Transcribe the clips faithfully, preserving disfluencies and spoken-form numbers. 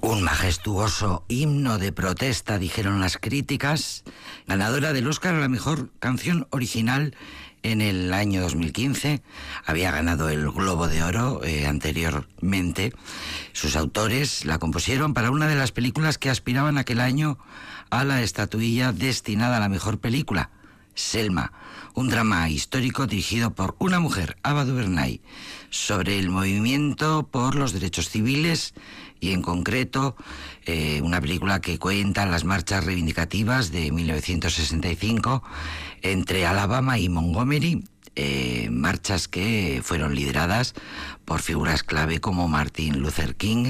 Un majestuoso himno de protesta, dijeron las críticas, ganadora del Oscar a la mejor canción original en el año dos mil quince. Había ganado el Globo de Oro eh, anteriormente. Sus autores la compusieron para una de las películas que aspiraban aquel año a la estatuilla destinada a la mejor película, Selma, un drama histórico dirigido por una mujer, Ava DuVernay, sobre el movimiento por los derechos civiles y en concreto eh, una película que cuenta las marchas reivindicativas de mil novecientos sesenta y cinco entre Alabama y Montgomery, eh, marchas que fueron lideradas por figuras clave como Martin Luther King.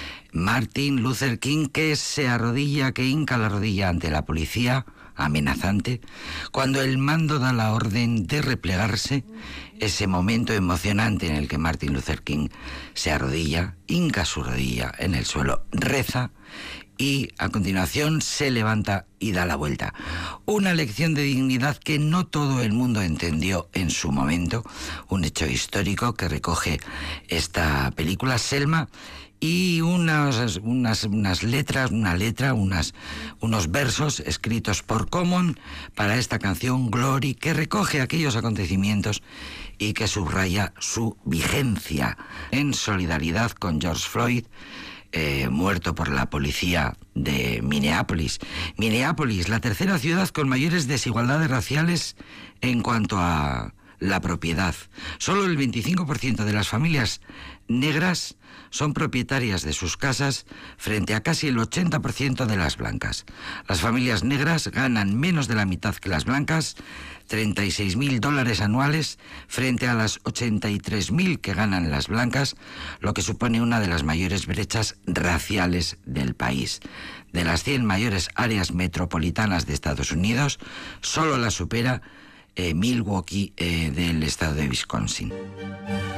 Martin Luther King, que se arrodilla, que hinca la rodilla ante la policía amenazante, cuando el mando da la orden de replegarse. Ese momento emocionante en el que Martin Luther King se arrodilla, hinca su rodilla en el suelo, reza y a continuación se levanta y da la vuelta. Una lección de dignidad que no todo el mundo entendió en su momento, un hecho histórico que recoge esta película, Selma, y unas, unas, unas letras, una letra, unas, unos versos escritos por Common para esta canción Glory, que recoge aquellos acontecimientos y que subraya su vigencia en solidaridad con George Floyd, eh, muerto por la policía de Minneapolis. Minneapolis, la tercera ciudad con mayores desigualdades raciales en cuanto a la propiedad. Solo el veinticinco por ciento de las familias negras son propietarias de sus casas frente a casi el ochenta por ciento de las blancas. Las familias negras ganan menos de la mitad que las blancas, treinta y seis mil dólares anuales frente a las ochenta y tres mil que ganan las blancas, lo que supone una de las mayores brechas raciales del país. De las cien mayores áreas metropolitanas de Estados Unidos, solo la supera eh, Milwaukee eh, del estado de Wisconsin.